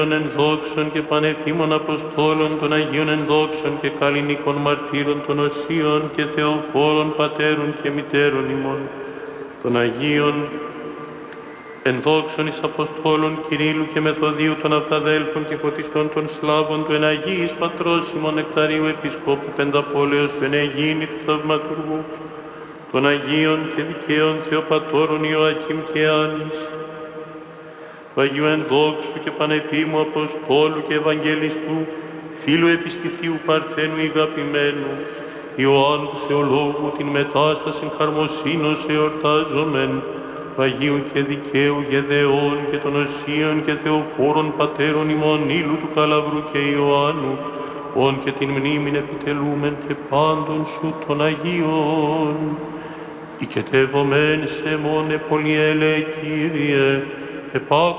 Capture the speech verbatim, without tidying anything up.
των ενδόξων και πανεφήμων Αποστόλων, των Αγίων ενδόξων και καλλινικών μαρτύρων των Οσίων και Θεοφόρων Πατέρων και Μητέρων ημών, των Αγίων ενδόξων εις Αποστόλων Κυρίλλου και Μεθοδίου των Αυταδέλφων και Φωτιστών των Σλάβων, του εν Αγίης Πατρός ημών Νεκταρίου Επισκόπου Πενταπόλεως, του εν Αιγίνη του Θαυματουργού, των Αγίων και Δικαίων Θεοπατώρων Ιωακήμ και Άννης, του Αγίου Ενδόξου και Πανεφήμου Αποστόλου και Ευαγγελιστού, φίλου επιστηθίου Παρθένου ηγαπημένου, Ιωάννου Θεολόγου, την μετάσταση χαρμοσύνος εορτάζομεν, του Αγίου και Δικαίου Γεδεών και των Οσίων και Θεοφόρων Πατέρων ημών Ήλου του Καλαβρού και Ιωάννου, ον και την μνήμην επιτελούμεν και πάντων σου των Αγίων. Οικετεύομεν σε μόνε πολυέλε Κύριε, επάκου